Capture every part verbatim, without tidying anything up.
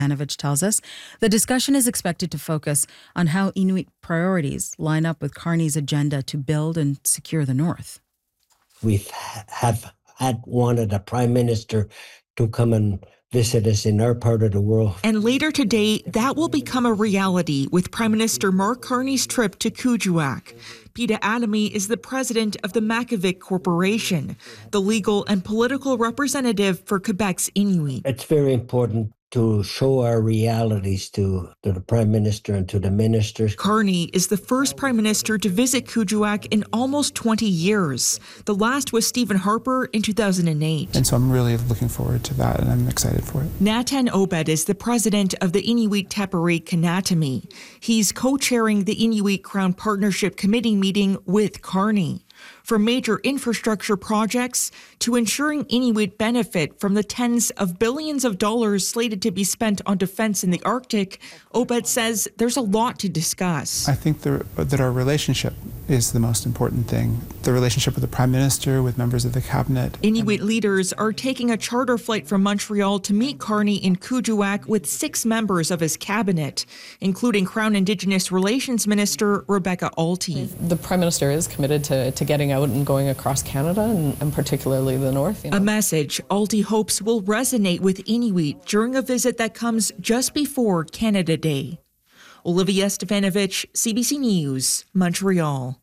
Anovich tells us. The discussion is expected to focus on how Inuit priorities line up with Carney's agenda to build and secure the North. We have had wanted a prime minister to come and visit us in our part of the world. And later today, that will become a reality with Prime Minister Mark Carney's trip to Kuujjuaq. Peter Adamy is the president of the Makivik Corporation, the legal and political representative for Quebec's Inuit. It's very important to show our realities to, to the Prime Minister and to the ministers. Carney is the first Prime Minister to visit Kuujjuaq in almost twenty years. The last was Stephen Harper in two thousand eight. And so I'm really looking forward to that, and I'm excited for it. Natan Obed is the president of the Inuit Taperiq Kanatami. He's co-chairing the Inuit Crown Partnership Committee meeting with Carney. From major infrastructure projects to ensuring Inuit benefit from the tens of billions of dollars slated to be spent on defense in the Arctic, Obed says there's a lot to discuss. I think the, that our relationship is the most important thing. The relationship with the Prime Minister, with members of the Cabinet. Inuit leaders are taking a charter flight from Montreal to meet Carney in Kuujjuaq with six members of his cabinet, including Crown Indigenous Relations Minister Rebecca Alty. The Prime Minister is committed to, to getting out and going across Canada, and, and particularly the North. You know. A message Alty hopes will resonate with Inuit during a visit that comes just before Canada Day. Olivia Stefanovich, C B C News, Montreal.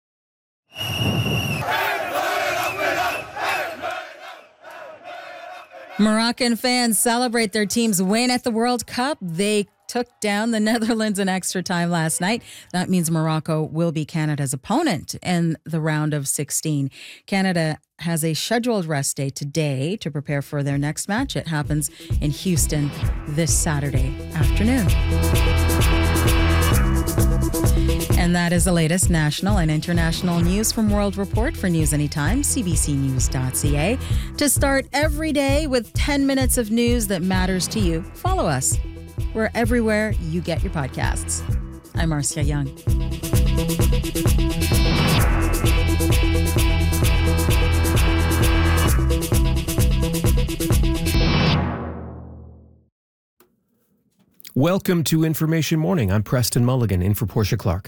Moroccan fans celebrate their team's win at the World Cup. They took down the Netherlands in extra time last night. That means Morocco will be Canada's opponent in the round of sixteen. Canada has a scheduled rest day today to prepare for their next match. It happens in Houston this Saturday afternoon. And that is the latest national and international news from World Report. For News Anytime, c b c news dot c a. To start every day with ten minutes of news that matters to you, follow us. We're everywhere you get your podcasts. I'm Marcia Young. Welcome to Information Morning. I'm Preston Mulligan, in for Portia Clark.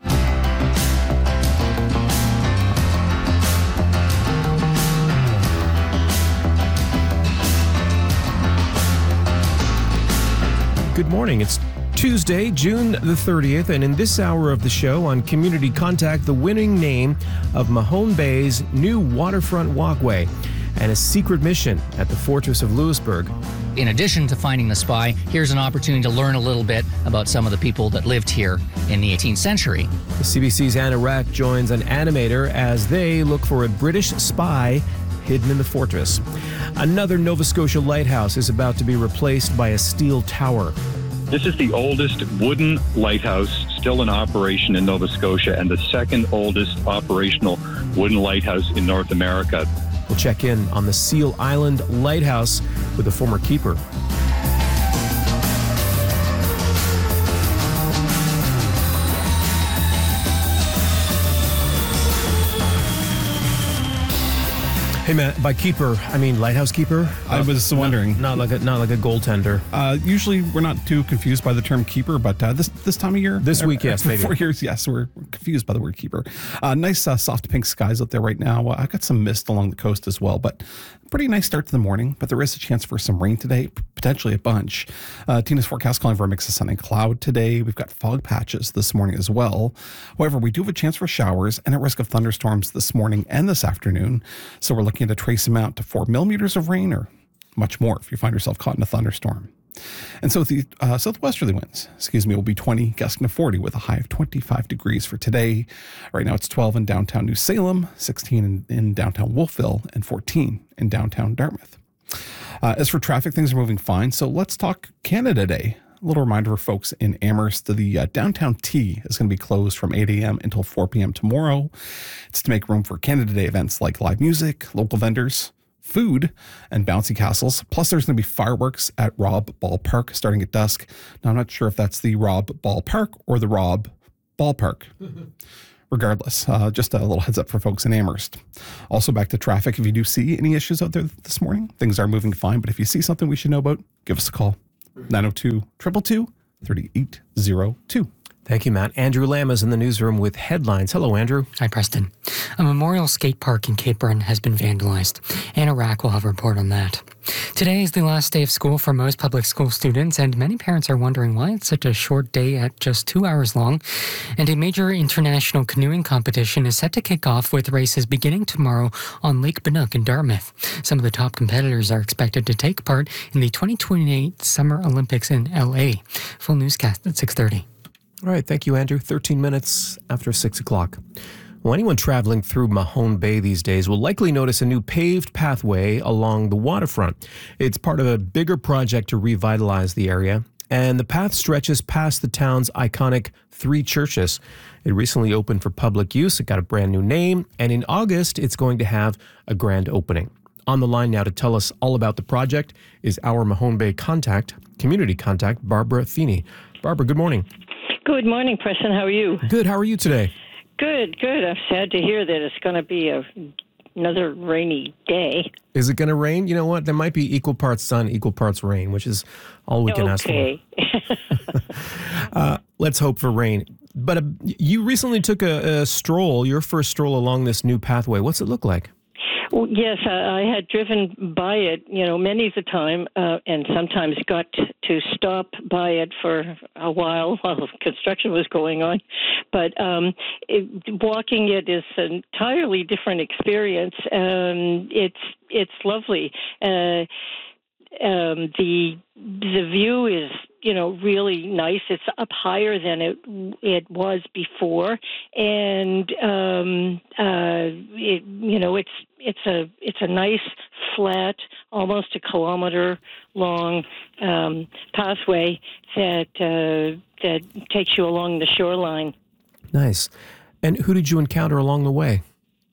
Good morning. It's Tuesday, June the thirtieth, and in this hour of the show on Community Contact, the winning name of Mahone Bay's new waterfront walkway and a secret mission at the Fortress of Louisbourg. In addition to finding the spy, here's an opportunity to learn a little bit about some of the people that lived here in the eighteenth century. The C B C's Anna Rack joins an animator as they look for a British spy hidden in the fortress. Another Nova Scotia lighthouse is about to be replaced by a steel tower. This is the oldest wooden lighthouse still in operation in Nova Scotia and the second oldest operational wooden lighthouse in North America. We'll check in on the Seal Island Lighthouse with the former keeper. Hey man, by keeper, I mean lighthouse keeper. I was wondering, not, not like a not like a goaltender. Uh, usually, we're not too confused by the term keeper, but uh, this this time of year, this week, yes, maybe four years, yes, we're confused by the word keeper. Uh, nice uh, soft pink skies out there right now. Uh, I got some mist along the coast as well, but pretty nice start to the morning. But there is a chance for some rain today, potentially a bunch. Uh, Tina's forecast calling for a mix of sun and cloud today. We've got fog patches this morning as well. However, we do have a chance for showers and a risk of thunderstorms this morning and this afternoon. So we're looking at a trace amount to four millimeters of rain or much more if you find yourself caught in a thunderstorm. And so the uh, southwesterly winds, excuse me, will be twenty, gusting to forty with a high of twenty-five degrees for today. Right now it's twelve in downtown New Salem, sixteen in, in downtown Wolfville, and fourteen in downtown Dartmouth. Uh, as for traffic, things are moving fine. So let's talk Canada Day. A little reminder for folks in Amherst, the uh, downtown T is going to be closed from eight a.m. until four p.m. tomorrow. It's to make room for Canada Day events like live music, local vendors, food, and bouncy castles. Plus, there's going to be fireworks at Rob Ballpark starting at dusk. Now, I'm not sure if that's the Rob Ballpark or the Rob Ballpark. Regardless, uh, just a little heads up for folks in Amherst. Also, back to traffic. If you do see any issues out there this morning, things are moving fine. But if you see something we should know about, give us a call. nine oh two, two two two, three eight zero two. Thank you, Matt. Andrew Lamb is in the newsroom with headlines. Hello, Andrew. Hi, Preston. A memorial skate park in Cape Breton has been vandalized. Anna Rack will have a report on that. Today is the last day of school for most public school students, and many parents are wondering why it's such a short day at just two hours long. And a major international canoeing competition is set to kick off with races beginning tomorrow on Lake Banook in Dartmouth. Some of the top competitors are expected to take part in the twenty twenty-eight Summer Olympics in L A. Full newscast at six thirty. All right, thank you, Andrew. thirteen minutes after six o'clock. Well, anyone traveling through Mahone Bay these days will likely notice a new paved pathway along the waterfront. It's part of a bigger project to revitalize the area, and the path stretches past the town's iconic Three Churches. It recently opened for public use. It got a brand new name, and in August, it's going to have a grand opening. On the line now to tell us all about the project is our Mahone Bay contact, community contact, Barbara Feeney. Barbara, good morning. Good morning, Preston. How are you? Good. How are you today? Good, good. I'm sad to hear that it's going to be a, another rainy day. Is it going to rain? You know what? There might be equal parts sun, equal parts rain, which is all we can okay. ask for. uh, let's hope for rain. But uh, you recently took a, a stroll, your first stroll along this new pathway. What's it look like? Well, yes, I, I had driven by it, you know, many of the time, uh, and sometimes got to stop by it for a while while construction was going on. But um, it, walking it is an entirely different experience. Um, it's it's lovely. Uh, um, the the view is, you know, really nice. It's up higher than it it was before, and um, uh, it, you know, it's it's a it's a nice flat, almost a kilometer long um, pathway that uh, that takes you along the shoreline. Nice. And who did you encounter along the way?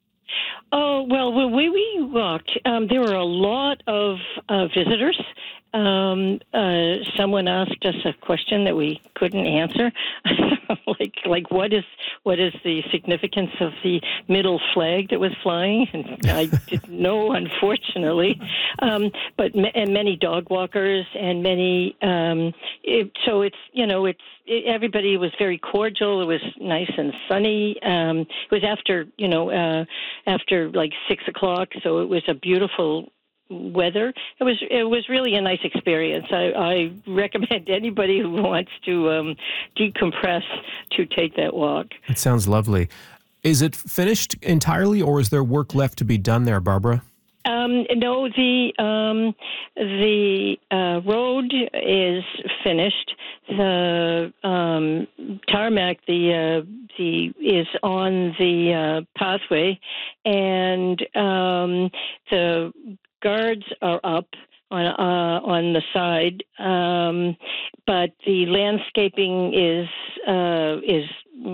Oh, well, when we, we walked, um, there were a lot of uh, visitors. Um, uh, someone asked us a question that we couldn't answer, like like what is what is the significance of the middle flag that was flying? And I didn't know, unfortunately. Um, but m- and many dog walkers and many. Um, it, so it's you know it's it, everybody was very cordial. It was nice and sunny. Um, it was after you know uh, after like six o'clock, so it was a beautiful weather. It was it was really a nice experience. I, I recommend anybody who wants to um, decompress to take that walk. It sounds lovely. Is it finished entirely, or is there work left to be done there, Barbara? Um, no, the um, the uh, road is finished. The um, tarmac, the uh, the is on the uh, pathway, and um, the guards are up on uh, on the side, um, but the landscaping is uh, is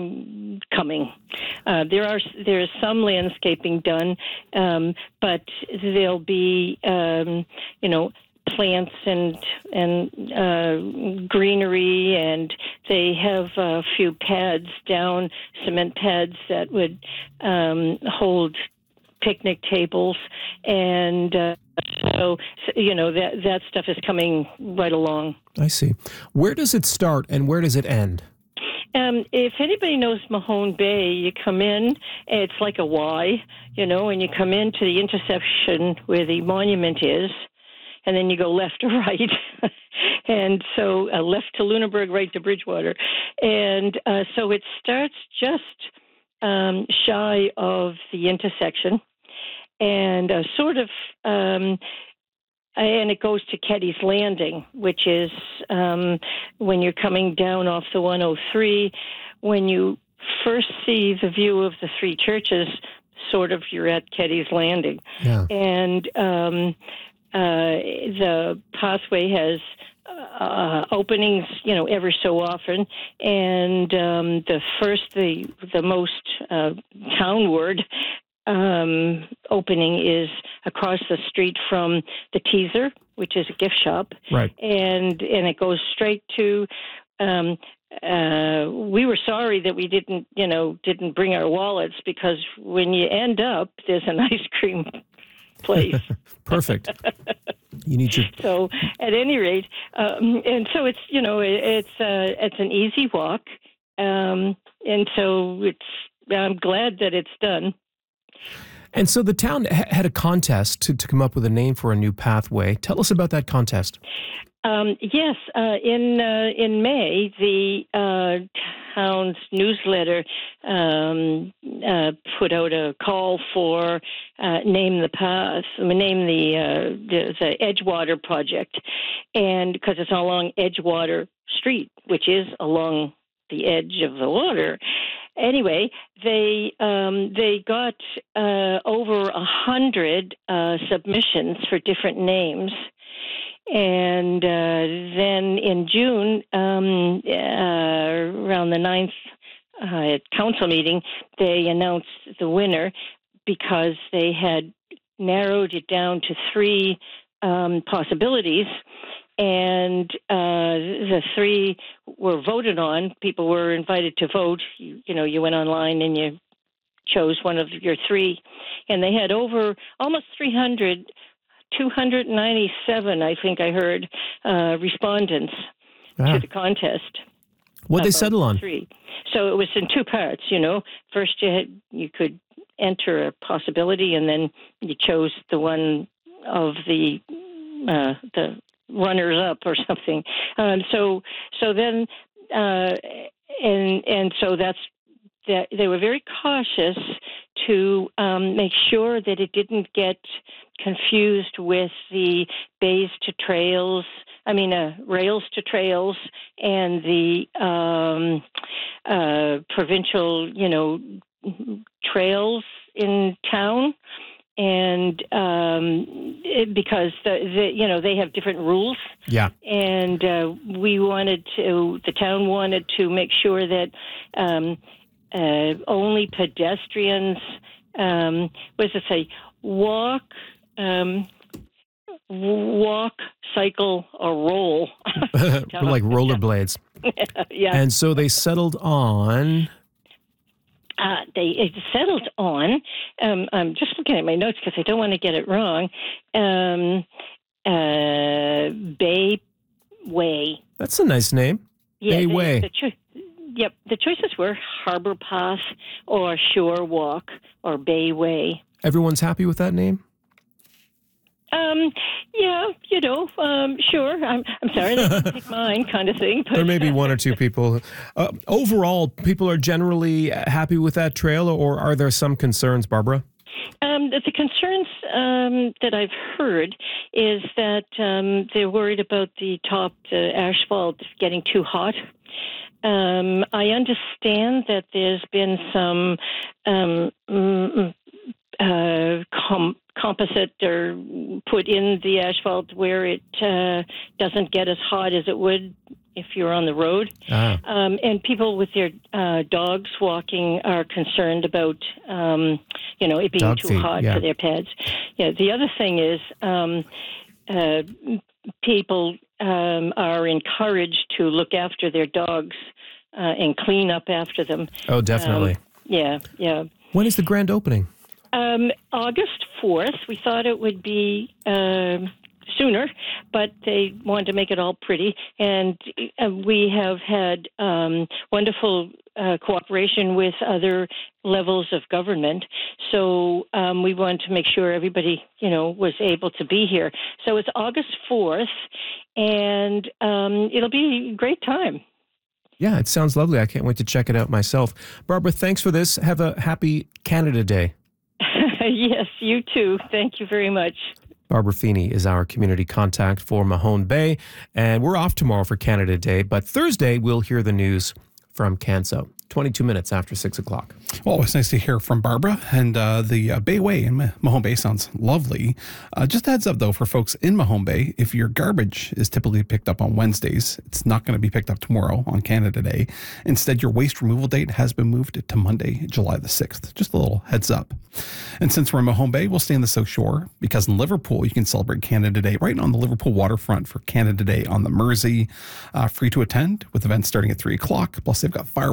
coming. Uh, there are there is some landscaping done, um, but there'll be um, you know plants and and uh, greenery, and they have a few pads down, cement pads that would um, hold picnic tables, and uh, so, you know, that that stuff is coming right along. I see. Where does it start and where does it end? Um, if anybody knows Mahone Bay, you come in, it's like a Y, you know, and you come into the intersection where the monument is, and then you go left or right. And so uh, left to Lunenburg, right to Bridgewater. And uh, so it starts just um, shy of the intersection, and uh, sort of, um, and it goes to Ketty's Landing, which is um, when you're coming down off the one oh three, when you first see the view of the Three Churches, sort of you're at Ketty's Landing. Yeah. And um, uh, the pathway has Uh, openings, you know, every so often, and um, the first, the the most uh, townward um, opening is across the street from the Teaser, which is a gift shop, right? And and it goes straight to. Um, uh, we were sorry that we didn't, you know, didn't bring our wallets, because when you end up, there's an ice cream place. Perfect. You need your... So at any rate, um, and so it's, you know, it, it's uh, it's an easy walk. Um, and so it's, I'm glad that it's done. And so the town ha- had a contest to, to come up with a name for a new pathway. Tell us about that contest. Um, yes, uh, in uh, in May, the uh, town's newsletter um, uh, put out a call for uh, name the path, name the uh, the, the Edgewater project, and because it's along Edgewater Street, which is along the edge of the water. Anyway, they um, they got uh, over a hundred uh, submissions for different names. And uh, then in June, um, uh, around the ninth uh, at council meeting, they announced the winner because they had narrowed it down to three um, possibilities. And uh, the three were voted on. People were invited to vote. You, you know, you went online and you chose one of your three. And they had over almost three hundred two hundred ninety-seven, I think I heard, uh, respondents ah. to the contest. What they settle on? Three. So it was in two parts, you know. First, you had, you could enter a possibility, and then you chose the one of the uh, the runners-up or something. Um, so so then, uh, and and so that's that. They were very cautious to um, make sure that it didn't get confused with the bays to trails, I mean, uh, rails to trails, and the um, uh, provincial, you know, trails in town. And um, it, because the, the you know they have different rules, yeah, and uh, we wanted to, the town wanted to make sure that um, uh, only pedestrians, um, what does it say, walk. Um, walk, cycle, or roll. Like rollerblades. Yeah. And so they settled on... Uh, they it settled on, um, I'm just looking at my notes because I don't want to get it wrong, um, uh, Bay Way. That's a nice name. Yeah, Bay they, Way. The cho- yep, the choices were Harbor Path or Shore Walk or Bay Way. Everyone's happy with that name? Um, yeah, you know, um, sure. I'm, I'm sorry, they didn't pick mine, kind of thing. But, there may be one or two people. Uh, overall, people are generally happy with that trail, or are there some concerns, Barbara? Um, the, the concerns um, that I've heard is that um, they're worried about the top, the asphalt getting too hot. Um, I understand that there's been some um, mm, uh, com- composite or put in the asphalt where it uh, doesn't get as hot as it would if you're on the road. Ah. Um, and people with their uh, dogs walking are concerned about, um, you know, it being Dog too feet, hot yeah. for their pets. Yeah. The other thing is um, uh, people um, are encouraged to look after their dogs uh, and clean up after them. Oh, definitely. Um, yeah, yeah. When is the grand opening? Um, August fourth. We thought it would be um, sooner, but they wanted to make it all pretty. And uh, we have had um, wonderful uh, cooperation with other levels of government. So um, we wanted to make sure everybody, you know, was able to be here. So it's August fourth, and um, it'll be a great time. Yeah, it sounds lovely. I can't wait to check it out myself. Barbara, thanks for this. Have a happy Canada Day. Yes, you too. Thank you very much. Barbara Feeney is our community contact for Mahone Bay, and we're off tomorrow for Canada Day, but Thursday we'll hear the news from Canso. twenty-two minutes after six o'clock. Well, it's nice to hear from Barbara, and uh, the uh, Bay Way in Mahone Bay sounds lovely. Uh, just a heads up, though, for folks in Mahone Bay, if your garbage is typically picked up on Wednesdays, it's not going to be picked up tomorrow on Canada Day. Instead, your waste removal date has been moved to Monday, July the sixth. Just a little heads up. And since we're in Mahone Bay, we'll stay in the South Shore, because in Liverpool, you can celebrate Canada Day right on the Liverpool waterfront for Canada Day on the Mersey. Uh, free to attend, with events starting at three o'clock. Plus, they've got fireworks,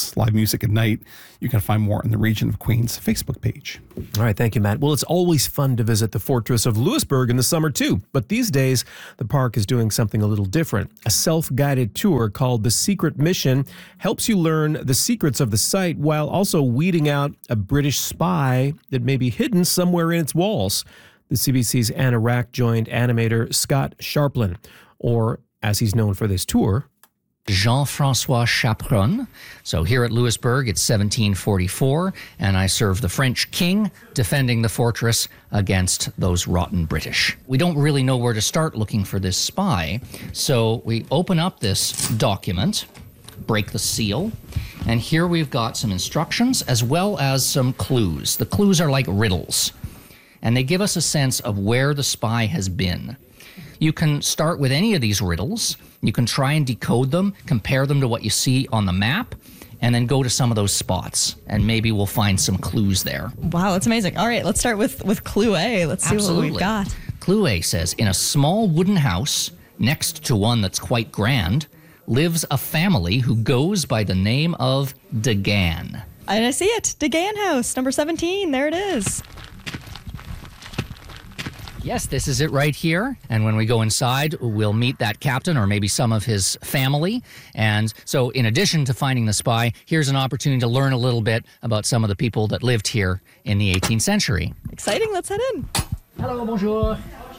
events, live music at night. You can find more on the Region of Queens Facebook page. All right, thank you, Matt. Well, it's always fun to visit the Fortress of Louisbourg in the summer, too. But these days, the park is doing something a little different. A self-guided tour called The Secret Mission helps you learn the secrets of the site while also weeding out a British spy that may be hidden somewhere in its walls. The C B C's Anna Rack joined animator Scott Sharplin, or as he's known for this tour, Jean-Francois Chaperon. So here at Louisbourg, it's seventeen forty-four, and I serve the French king defending the fortress against those rotten British. We don't really know where to start looking for this spy, so we open up this document, break the seal, and here we've got some instructions as well as some clues. The clues are like riddles, and they give us a sense of where the spy has been. You can start with any of these riddles. You can try and decode them, compare them to what you see on the map, and then go to some of those spots, and maybe we'll find some clues there. Wow, that's amazing. All right, let's start with, with clue A. Let's see Absolutely. what we've got. Clue A says, in a small wooden house next to one that's quite grand, lives a family who goes by the name of DeGan. And I see it. DeGan House, number seventeen. There it is. Yes, this is it right here. And when we go inside, we'll meet that captain or maybe some of his family. And so in addition to finding the spy, here's an opportunity to learn a little bit about some of the people that lived here in the eighteenth century. Exciting. Let's head in. Hello, bonjour.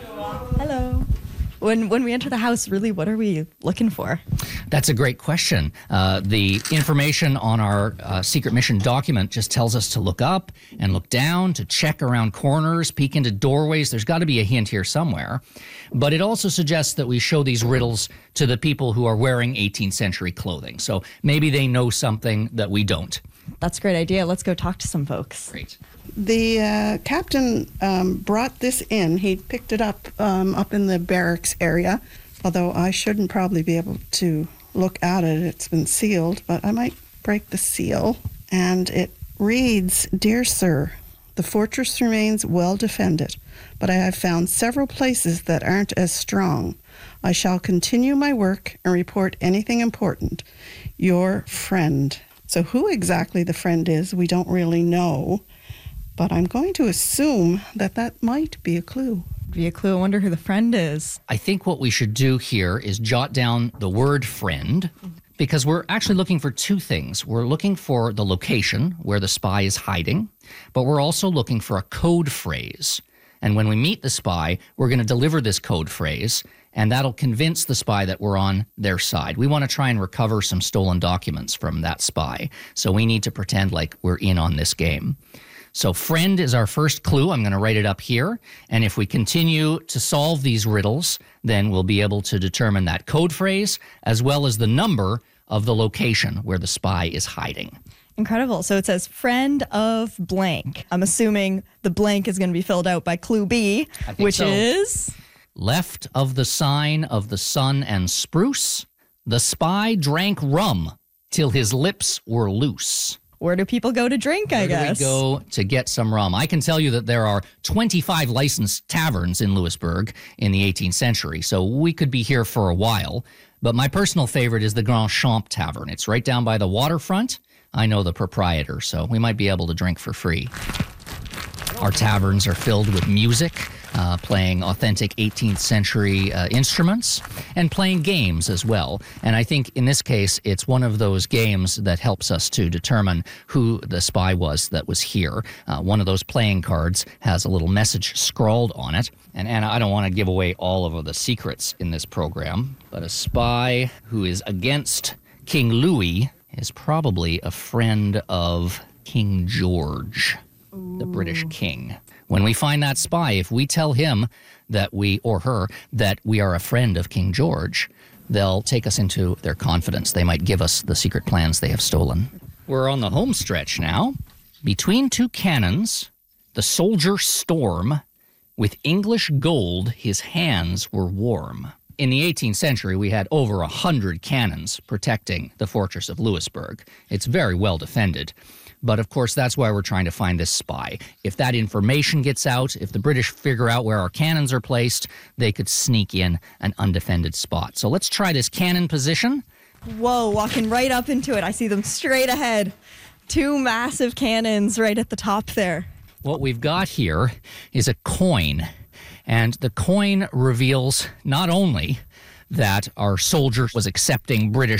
Hello. When when we enter the house, really, what are we looking for? That's a great question. Uh, the information on our uh, secret mission document just tells us to look up and look down, to check around corners, peek into doorways. There's got to be a hint here somewhere. But it also suggests that we show these riddles to the people who are wearing eighteenth century clothing. So maybe they know something that we don't. That's a great idea. Let's go talk to some folks. Great. The uh, captain um, brought this in. He picked it up um, up in the barracks area, although I shouldn't probably be able to look at it. It's been sealed, but I might break the seal. And it reads, "Dear Sir, the fortress remains well defended, but I have found several places that aren't as strong. I shall continue my work and report anything important. Your friend." So who exactly the friend is, we don't really know. But I'm going to assume that that might be a clue. Be a clue. I wonder who the friend is. I think what we should do here is jot down the word friend, because we're actually looking for two things. We're looking for the location where the spy is hiding, but we're also looking for a code phrase. And when we meet the spy, we're going to deliver this code phrase, and that'll convince the spy that we're on their side. We want to try and recover some stolen documents from that spy, so we need to pretend like we're in on this game. So friend is our first clue. I'm going to write it up here. And if we continue to solve these riddles, then we'll be able to determine that code phrase as well as the number of the location where the spy is hiding. Incredible. So it says friend of blank. I'm assuming the blank is going to be filled out by clue B, which so. is... Left of the sign of the sun and spruce, the spy drank rum till his lips were loose. Where do people go to drink, I Where guess? do we go to get some rum? I can tell you that there are twenty-five licensed taverns in Louisbourg in the eighteenth century, so we could be here for a while. But my personal favorite is the Grand Champ Tavern. It's right down by the waterfront. I know the proprietor, so we might be able to drink for free. Our taverns are filled with music, uh, playing authentic eighteenth century uh, instruments, and playing games as well. And I think in this case, it's one of those games that helps us to determine who the spy was that was here. Uh, one of those playing cards has a little message scrawled on it. And Anna, I don't want to give away all of the secrets in this program, but a spy who is against King Louis is probably a friend of King George, the British king. When we find that spy, if we tell him that we, or her, that we are a friend of King George, they'll take us into their confidence. They might give us the secret plans they have stolen. We're on the home stretch now. Between two cannons, the soldier storm, with English gold his hands were warm. In the eighteenth century, we had over a hundred cannons protecting the fortress of Louisbourg. It's very well defended. But of course, that's why we're trying to find this spy. If that information gets out, if the British figure out where our cannons are placed, they could sneak in an undefended spot. So let's try this cannon position Whoa, walking right up into it. I see them straight ahead. Two massive cannons right at the top there. What we've got here is a coin, and the coin reveals not only that our soldier was accepting British